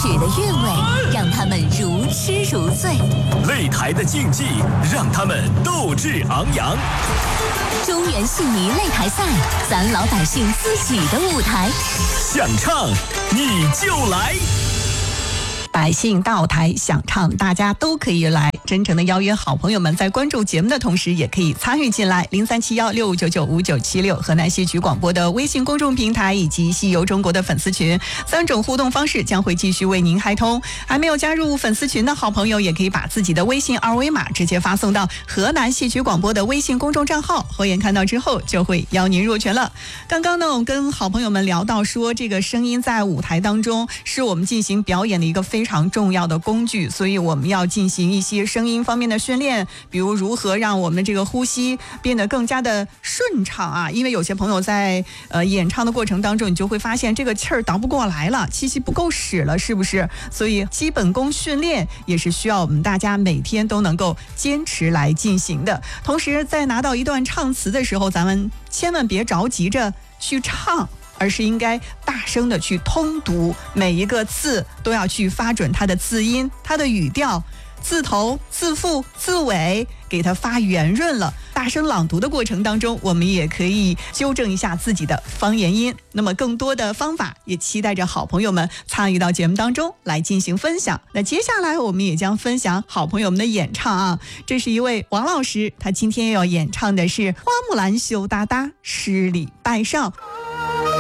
曲的韵味让他们如痴如醉， 擂台的竞技让他们斗志昂扬。 中原戏迷擂台赛，咱老百姓自己的舞台， 想唱你就来。 百姓到台想唱，大家都可以来。真诚的邀约好朋友们在关注节目的同时，也可以参与进来。037165995976河南戏曲广播的微信公众平台以及戏游中国的粉丝群，3种互动方式将会继续为您开通。还没有加入粉丝群的好朋友，也可以把自己的微信二维码直接发送到河南戏曲广播的微信公众账号，侯岩看到之后就会邀您入群了。刚刚呢，我跟好朋友们聊到说，这个声音在舞台当中是我们进行表演的一个非常重要的工具，所以我们要进行一些声音方面的训练，比如如何让我们的这个呼吸变得更加的顺畅啊。因为有些朋友在演唱的过程当中，你就会发现这个气儿倒不过来了，气息不够使了，是不是？所以基本功训练也是需要我们大家每天都能够坚持来进行的。同时在拿到一段唱词的时候，咱们千万别着急着去唱，而是应该大声的去通读，每一个字都要去发准它的字音、它的语调、字头、字腹、字尾，给它发圆润了。大声朗读的过程当中，我们也可以纠正一下自己的方言音。那么更多的方法，也期待着好朋友们参与到节目当中来进行分享。那接下来我们也将分享好朋友们的演唱啊。这是一位王老师，他今天要演唱的是《花木兰羞答答，十里拜上》。